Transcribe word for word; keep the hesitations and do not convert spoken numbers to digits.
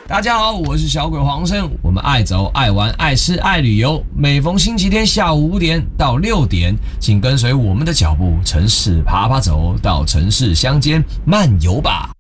大家好，我是小鬼黄生，我们爱走、爱玩、爱吃、爱旅游。每逢星期天下午五点到六点，请跟随我们的脚步，城市爬爬走，到城市乡间漫游吧。